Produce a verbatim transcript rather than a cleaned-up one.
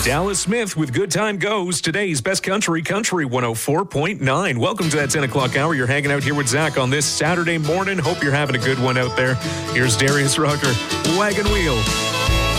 Dallas Smith with Good Time Goes, today's best country, Country one oh four point nine. Welcome to that ten o'clock hour. You're hanging out here with Zach on this Saturday morning. Hope you're having a good one out there. Here's Darius Rucker, Wagon Wheel.